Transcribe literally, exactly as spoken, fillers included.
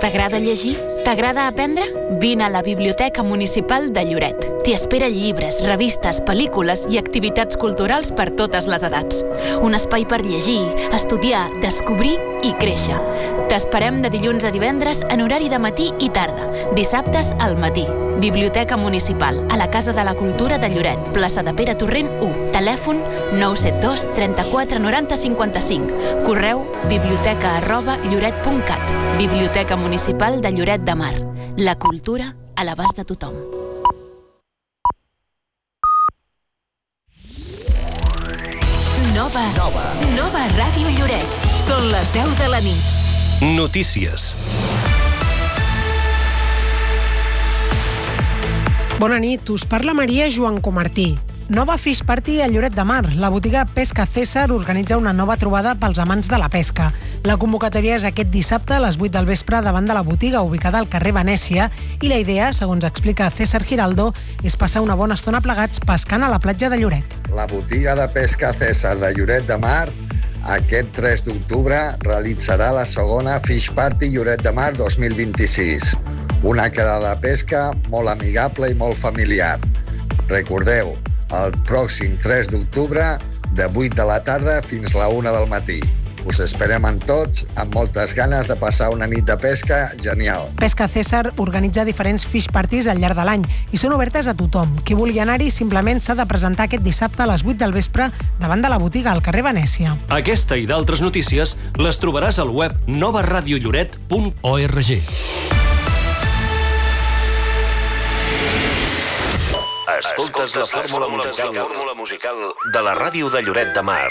T'agrada llegir? T'agrada aprendre? Vine a la Biblioteca Municipal de Lloret. T'hi espera llibres, revistes, pel·lícules i activitats culturals per totes les edats. Un espai per llegir, estudiar, descobrir i créixer. T'esperem de dilluns a divendres en horari de matí i tarda, dissabtes al matí. Biblioteca Municipal, a la Casa de la Cultura de Lloret, plaça de Pere Torrent u, telèfon nou set dos trenta-quatre noranta cinquanta-cinc, correu biblioteca arroba lloret punt cat. Biblioteca Municipal de Lloret de Mar. La cultura a l'abast de tothom. Nova, Nova. Nova Ràdio Lloret. Són les deu de la nit. Notícies. Bona nit, us parla Maria Joan Comartí. Nova Fish Party a Lloret de Mar. La botiga Pesca César organitza una nova trobada pels amants de la pesca. La convocatòria és aquest dissabte a les vuit del vespre davant de la botiga ubicada al carrer Venècia i la idea, segons explica César Giraldo, és passar una bona estona plegats pescant a la platja de Lloret. La botiga de Pesca César de Lloret de Mar aquest tres d'octubre realitzarà la segona Fish Party Lloret de Mar dos mil vint-i-sis. Una quedada de pesca molt amigable i molt familiar. Recordeu, el pròxim tres d'octubre, de vuit de la tarda fins la una del matí. Us esperem en tots, amb moltes ganes de passar una nit de pesca genial. Pesca César organitza diferents fish parties al llarg de l'any i són obertes a tothom. Qui vulgui anar-hi simplement s'ha de presentar aquest dissabte a les vuit del vespre davant de la botiga al carrer Venècia. Aquesta i d'altres notícies les trobaràs al web nova radio lloret punt org. Escoltes la fórmula musical de la ràdio de Lloret de Mar.